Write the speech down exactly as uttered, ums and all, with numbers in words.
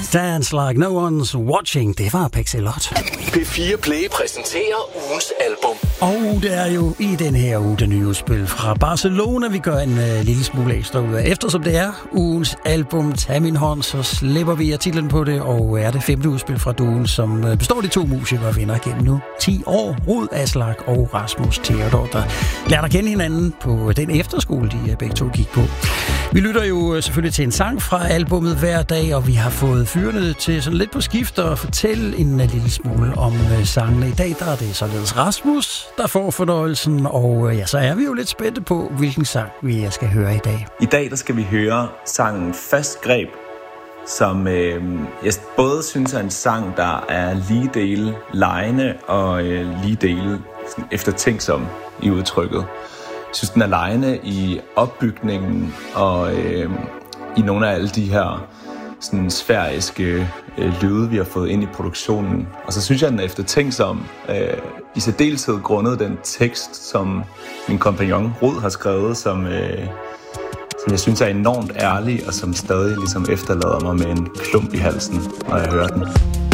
Dance Like No One's Watching. Det var Pixelot. P fire Play præsenterer ugens album. Og det er jo i den her uge det nye udspil fra Barcelona, vi gør en uh, lille smule ekstra ud af. Eftersom det er ugens album Tag min hånd, så slipper vi af titlen på det, og er det femte udspil fra duen, som uh, består af de to musikere, vinder gennem nu ti år. Rud Aslak og Rasmus Theodor, der lærte at kende hinanden på den efterskole, de uh, begge to gik på. Vi lytter jo uh, selvfølgelig til en sang fra albummet hver dag, og vi har fået fyrene til sådan lidt på skift og fortælle en uh, lille smule om uh, sangene. I dag der er det således Rasmus, der får fornøjelsen, og ja, så er vi jo lidt spændte på, hvilken sang vi skal høre i dag. I dag der skal vi høre sangen Fast Greb, som øh, jeg både synes er en sang, der er lige dele legende og øh, lige dele sådan eftertænksom i udtrykket. Jeg synes, den er legende i opbygningen og øh, i nogle af alle de her sådan sfæriske øh, lyde, vi har fået ind i produktionen. Og så synes jeg, den er eftertænksom. Øh, I særdeleshed grundet den tekst, som min kompagnon Rud har skrevet, som, øh, som jeg synes er enormt ærlig, og som stadig ligesom efterlader mig med en klump i halsen, når jeg hører den.